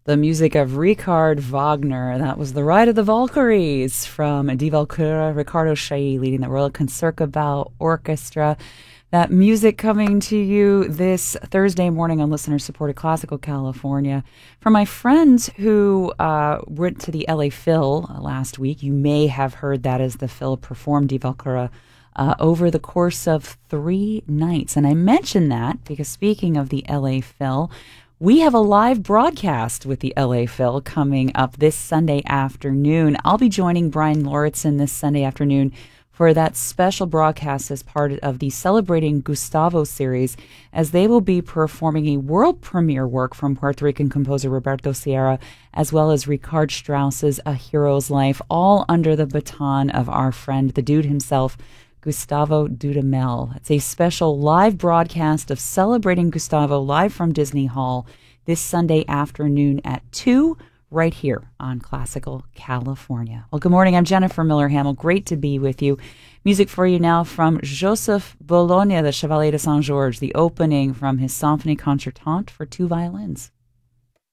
The music of Richard Wagner. That was The Ride of the Valkyries from Die Walküre, Ricardo Chailly leading the Royal Concertgebouw Orchestra. That music coming to you this Thursday morning on listener-supported Classical California. For my friends who went to the LA Phil last week, you may have heard that as the Phil performed Die Walküre over the course of 3 nights. And I mention that because speaking of the LA Phil, we have a live broadcast with the LA Phil coming up this Sunday afternoon. I'll be joining Brian Lauritsen this Sunday afternoon for that special broadcast as part of the Celebrating Gustavo series, as they will be performing a world premiere work from Puerto Rican composer Roberto Sierra, as well as Richard Strauss's A Hero's Life, all under the baton of our friend, the dude himself, Gustavo Dudamel. It's a special live broadcast of Celebrating Gustavo live from Disney Hall this Sunday afternoon at 2, right here on Classical California. Well, good morning. I'm Jennifer Miller-Hamill. Great to be with you. Music for you now from Joseph Bologna, the Chevalier de Saint-Georges, the opening from his Symphonie Concertante for 2 violins.